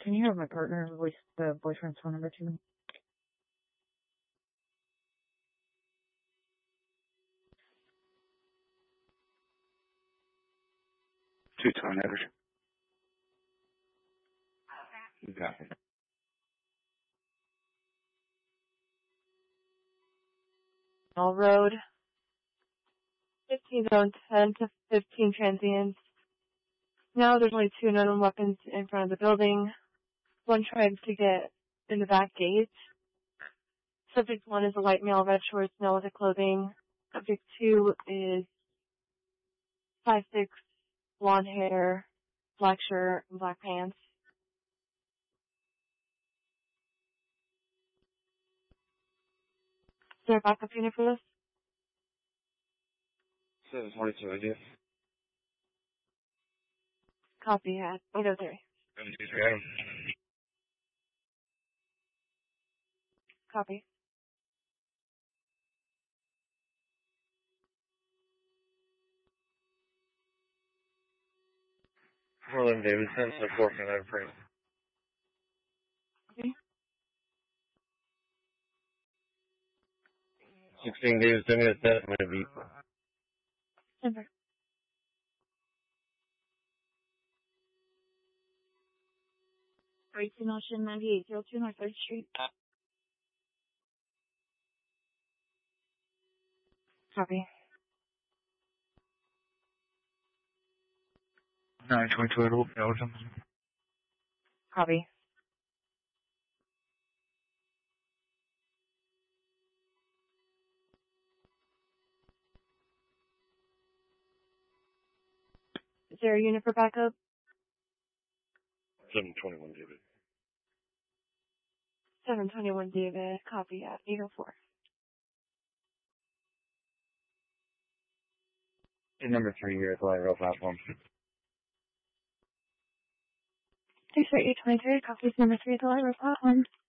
Can you have my partner voice the boyfriend's phone number to me? Two-tone average. You got it. All Road, 15 zone 10 to 15 transients. Now there's only 2 known weapons in front of the building. One tried to get in the back gate. Subject 1 is a white male, red shorts, melodic clothing. Subject 2 is 5'6", blonde hair, black shirt, and black pants. Is there a backup unit for this? 722 idea. Copy at 803. 723 Adam. Copy. Portland Davidson, so 459 frame. Okay. 16 Davis, send me a set, I'm gonna beat. Denver. Racing Ocean 9802 North 3rd Street. Copy. 922 Belgium. Copy. Is there a unit for backup? 721 David. 721 David. Copy at 804. Number 3 here at the light rail platform. 63823, copies number 3 at the light rail platform.